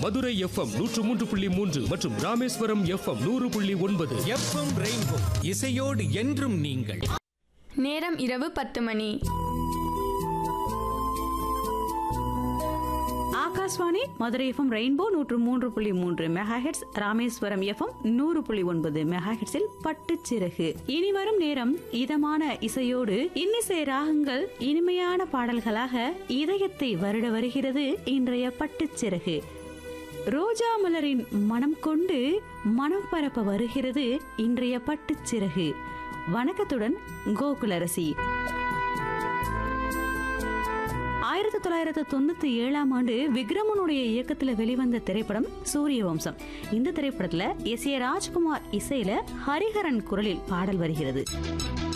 Madurai FM 103.3 மற்றும் Rameswaram FM 100.9. FM rainbow இசையோடு என்றும் நீங்கள். நேரம் இரவு 10 மணி. Akashvani Madurai FM rainbow 103.3 megahertz, Rameswaram FM 100.9 மெகாஹெட்ஸில் பட்டுச்சிறகு. இனி வரும் நேரம் இதமான இசையோடு இன்னிசை ராகங்கள் இனிமையான பாடல்களாக இதயத்தை வருட வருகிறது இன்றைய பட்டுச்சிறகு. ரோஜா மலரின் மனம் கொண்டு மனம் பரப்ப வருகிறது இன்றைய பட்டுச்சிறகு. வணக்கத்துடன் கோகுலரசி. 1997 விக்ரமனுடைய இயக்கத்தில் வெளிவந்த திரைப்படம் சூரிய வம்சம். இந்த திரைப்படத்துல எஸ் ஏ ராஜ்குமார் இசையில ஹரிஹரன் குரலில் பாடல் வருகிறது.